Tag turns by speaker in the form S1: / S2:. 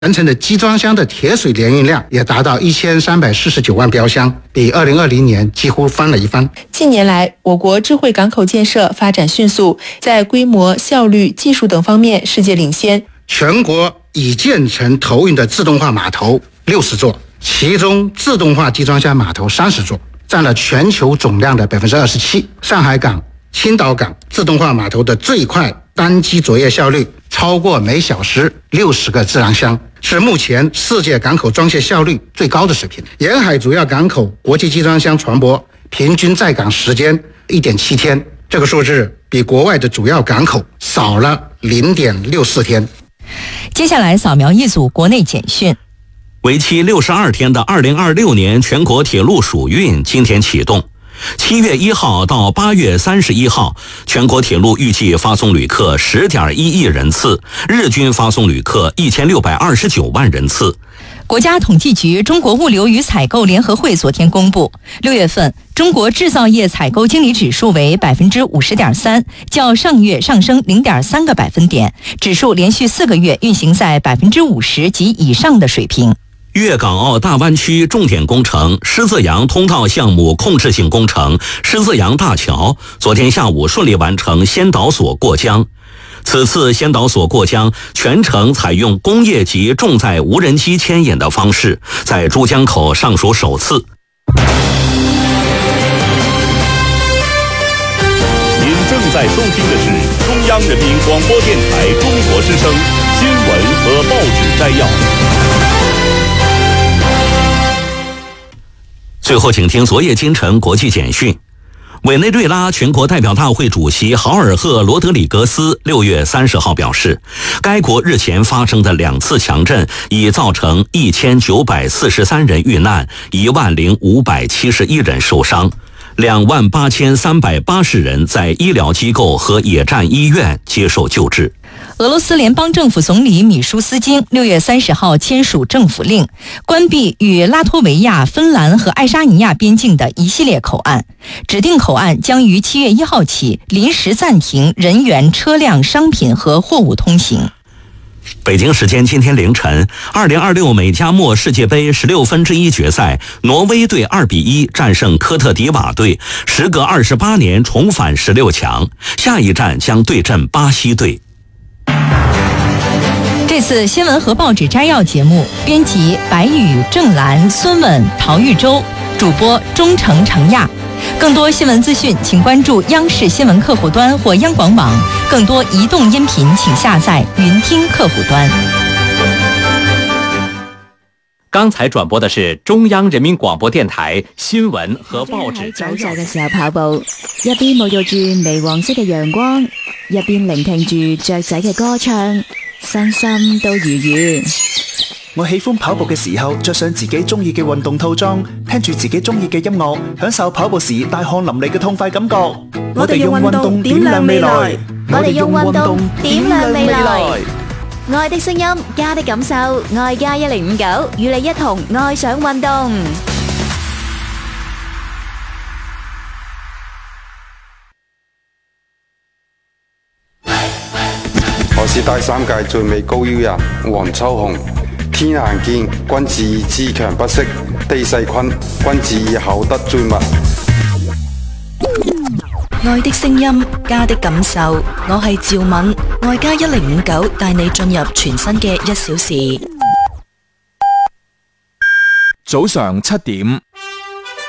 S1: 完成的集装箱的铁水联运量也达到1349万标箱，比2020年几乎翻了一番。
S2: 近年来，我国智慧港口建设发展迅速，在规模、效率、技术等方面世界领先。
S1: 全国已建成投运的自动化码头60座，其中自动化集装箱码头30座，占了全球总量的27%。上海港、青岛港自动化码头的最快单机作业效率超过每小时60个自然箱，是目前世界港口装卸效率最高的水平。沿海主要港口国际集装箱船舶平均在港时间1.7天，这个数字比国外的主要港口少了0.64天。
S3: 接下来扫描一组国内简讯。
S4: 为期62天的2026年全国铁路暑运今天启动。7月1号到8月31号，全国铁路预计发送旅客10.1亿人次，日均发送旅客1629万人次。
S3: 国家统计局中国物流与采购联合会昨天公布，6月份中国制造业采购经理指数为 50.3%， 较上月上升 0.3个百分点，指数连续4个月运行在 50% 及以上的水平。
S4: 粤港澳大湾区重点工程狮子洋通道项目控制性工程狮子洋大桥昨天下午顺利完成先导索过江。此次先导索过江全程采用工业级重载无人机牵引的方式，在珠江口尚属首次。
S5: 您正在收听的是中央人民广播电台中国之声新闻和报纸摘要。
S4: 最后请听昨夜今晨国际简讯。委内瑞拉全国代表大会主席豪尔赫·罗德里格斯6月30号表示，该国日前发生的2次强震已造成1943人遇难，10571人受伤，28380人在医疗机构和野战医院接受救治。
S3: 俄罗斯联邦政府总理米舒斯金6月30号签署政府令，关闭与拉脱维亚、芬兰和爱沙尼亚边境的一系列口岸。指定口岸将于7月1号起临时暂停人员、车辆、商品和货物通行。
S4: 北京时间今天凌晨，2026美加墨世界杯16分之一决赛，挪威队2-1战胜科特迪瓦队，时隔28年重返16强，下一站将对阵巴西队。
S3: 这次新闻和报纸摘要节目，编辑白宇、郑兰、孙稳、陶玉洲，主播钟诚、程亚。更多新闻资讯，请关注央视新闻客户端或央广网。更多移动音频，请下载云听客户端。
S6: 刚才轉播的是中央人民廣播電台新聞和報紙摘要。
S7: 喺嘅時候跑步，一邊沐浴住微黃色嘅陽光，一邊聆聽住雀仔嘅歌唱，身心都愉悅。
S8: 我喜歡跑步嘅時候着上自己中意嘅運動套裝，聽住自己中意嘅音樂，享受跑步時大汗淋漓嘅痛快感覺。
S7: 我哋用運動點亮未來，我哋用運動點亮未來。愛的聲音，家的感受，愛家1059與你一同愛上運動。
S9: 我是第3屆最美高腰人黃秋紅。天行健，君子以自強不息；地勢坤，君子以厚德載物。
S7: 愛的聲音，家的感受，我係趙敏，愛家1059帶你進入全新嘅1小時。
S10: 早上7點。